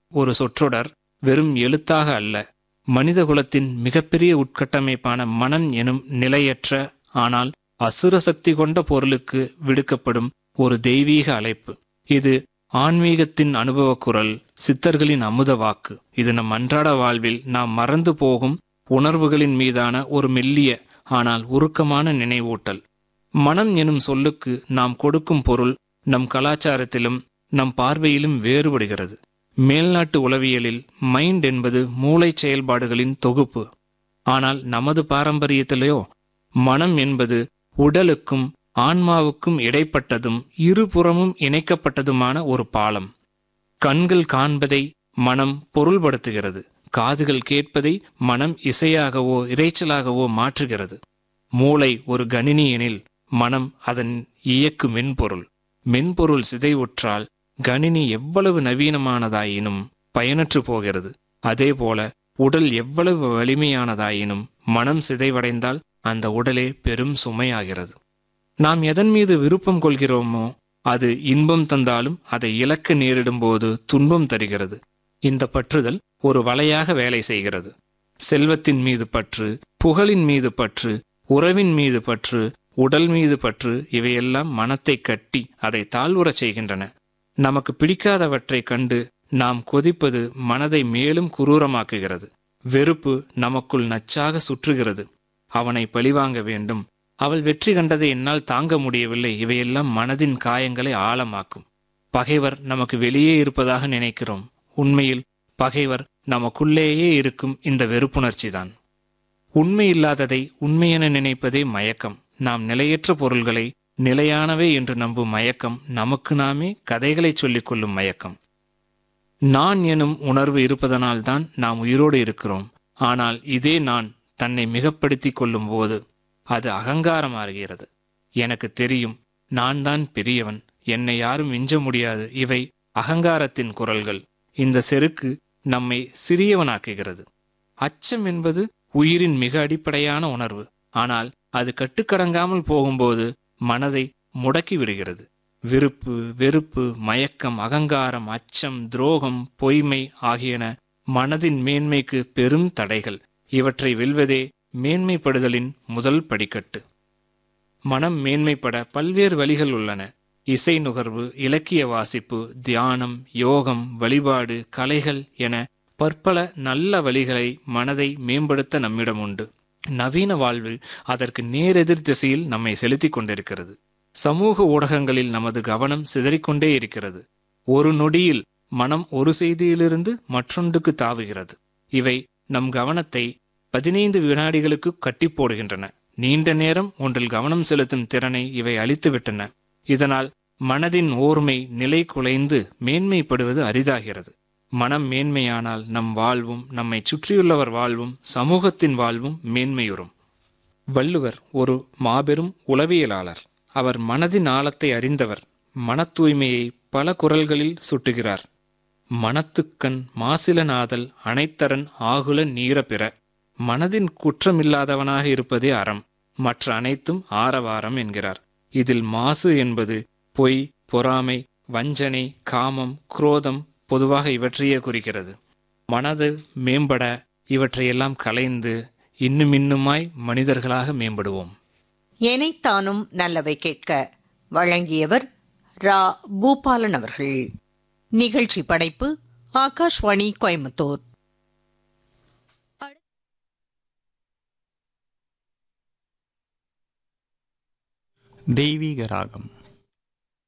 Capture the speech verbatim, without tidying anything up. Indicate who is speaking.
Speaker 1: ஒரு சொற்றொடர் வெறும் எழுத்தாக அல்ல, மனிதகுலத்தின் மிகப்பெரிய உட்கட்டமைப்பான மனம் எனும் நிலையற்ற ஆனால் அசுர சக்தி கொண்ட பொருளுக்கு விடுக்கப்படும் ஒரு தெய்வீக அழைப்பு. இது ஆன்மீகத்தின் அனுபவ குரல், சித்தர்களின் அமுத வாக்கு. இது நம் அன்றாட வாழ்வில் நாம் மறந்து போகும் உணர்வுகளின் மீதான ஒரு மெல்லிய ஆனால் உருக்கமான நினைவூட்டல். மனம் எனும் சொல்லுக்கு நாம் கொடுக்கும் பொருள் நம் கலாச்சாரத்திலும் நம் பார்வையிலும் வேறுபடுகிறது. மேல்நாட்டு உளவியலில் மைண்ட் என்பது மூளை செயல்பாடுகளின் தொகுப்பு. ஆனால் நமது பாரம்பரியத்திலேயோ மனம் என்பது உடலுக்கும் ஆன்மாவுக்கும் இடைப்பட்டதும் இருபுறமும் இணைக்கப்பட்டதுமான ஒரு பாலம். கண்கள் காண்பதை மனம் பொருள்படுத்துகிறது. காதுகள் கேட்பதை மனம் இசையாகவோ இரைச்சலாகவோ மாற்றுகிறது. மூளை ஒரு கணினி எனில் மனம் அதன் இயக்கு மென்பொருள். மென்பொருள் சிதைவுற்றால் கணினி எவ்வளவு நவீனமானதாயினும் பயனற்று போகிறது. அதேபோல உடல் எவ்வளவு வலிமையானதாயினும் மனம் சிதைவடைந்தால் அந்த உடலே பெரும் சுமையாகிறது. நாம் எதன் மீது விருப்பம் கொள்கிறோமோ அது இன்பம் தந்தாலும் அதை இழக்க நேரிடும் போது துன்பம் தருகிறது. இந்த பற்றுதல் ஒரு வலையாக வேலை செய்கிறது. செல்வத்தின் மீது பற்று, புகழின் மீது பற்று, உறவின் மீது பற்று, உடல் மீது பற்று, இவையெல்லாம் மனத்தை கட்டி அதை தாழ்வுறச் செய்கின்றன. நமக்கு பிடிக்காதவற்றை கண்டு நாம் கொதிப்பது மனதை மேலும் குரூரமாக்குகிறது. வெறுப்பு நமக்குள் நச்சாக சுற்றுகிறது. அவனை பழிவாங்க வேண்டும், அவள் வெற்றி கண்டதை என்னால் தாங்க முடியவில்லை, இவையெல்லாம் மனதின் காயங்களை ஆழமாக்கும். பகைவர் நமக்கு வெளியே இருப்பதாக நினைக்கிறோம். உண்மையில் பகைவர் நமக்குள்ளேயே இருக்கும் இந்த வெறுப்புணர்ச்சிதான். உண்மையில்லாததை உண்மையென நினைப்பதே மயக்கம். நாம் நிலையற்ற பொருள்களை நிலையானவை என்று நம்பும் மயக்கம் நமக்கு நாமே கதைகளை சொல்லிக் கொள்ளும் மயக்கம். நான் எனும் உணர்வு இருப்பதனால்தான் நாம் உயிரோடு இருக்கிறோம். ஆனால் இதே நான் தன்னை மிகப்படுத்தி கொள்ளும் போது அது அகங்காரமாகிறது. எனக்கு தெரியும், நான் தான் பெரியவன், என்னை யாரும் மிஞ்ச முடியாது. இவை அகங்காரத்தின் குரல்கள். இந்த செருக்கு நம்மை சிறியவனாக்குகிறது. அச்சம் என்பது உயிரின் மிக அடிப்படையான உணர்வு. ஆனால் அது கட்டுக்கடங்காமல் போகும்போது மனதை முடக்கி விடுகிறது. விருப்பு, வெறுப்பு, மயக்கம், அகங்காரம், அச்சம், துரோகம், பொய்மை ஆகியன மனதின் மேன்மைக்கு பெரும் தடைகள். இவற்றை வெல்வதே மேன்மைப்படுதலின் முதல் படிக்கட்டு. மனம் மேன்மைப்பட பல்வேறு வழிகள் உள்ளன. இசை நுகர்வு, இலக்கிய வாசிப்பு, தியானம், யோகம், வழிபாடு, கலைகள் என பற்பல நல்ல வழிகளை மனதை மேம்படுத்த நம்மிடம் உண்டு. நவீன வாழ்வு அதற்கு நேரெதிர் திசையில் நம்மை செலுத்திக் கொண்டிருக்கிறது. சமூக ஊடகங்களில் நமது கவனம் சிதறிக்கொண்டே இருக்கிறது. ஒரு நொடியில் மனம் ஒரு செய்தியிலிருந்து மற்றொன்றுக்கு தாவுகிறது. இவை நம் கவனத்தை பதினைந்து வினாடிகளுக்கு கட்டி போடுகின்றன. நீண்ட நேரம் ஒன்றில் கவனம் செலுத்தும் திறனை இவை அளித்துவிட்டன. இதனால் மனதின் ஓர்மை நிலை குலைந்து மேன்மைப்படுவது அரிதாகிறது. மனம் மேன்மையானால் நம் வாழ்வும் நம்மை சுற்றியுள்ளவர் வாழ்வும் சமூகத்தின் வாழ்வும் மேன்மையுறும். வள்ளுவர் ஒரு மாபெரும் உளவியலாளர். அவர் மனதின் ஆழத்தை அறிந்தவர். மன தூய்மையை பல குரல்களில் சுட்டுகிறார். மனத்துக்கண் மாசிலனாதல் அனைத்தரன் ஆகுல நீர பிற. மனதின் குற்றமில்லாதவனாக இருப்பதே அறம், மற்ற அனைத்தும் ஆரவாரம் என்கிறார். இதில் மாசு என்பது பொய், பொறாமை, வஞ்சனை, காமம், குரோதம் பொதுவாக இவற்றையே குறிக்கிறது. மனது மேம்பட இவற்றையெல்லாம் களைந்து இன்னும் இன்னுமாய் மனிதர்களாக மேம்படுவோம்.
Speaker 2: எனைத்தானும் நல்லவை கேட்க வழங்கியவர் ரா பூபாலன் அவர்கள். நிகழ்ச்சி படைப்பு ஆகாஷ்வாணி கோயம்புத்தூர்.
Speaker 3: தெய்வீக ராகம்.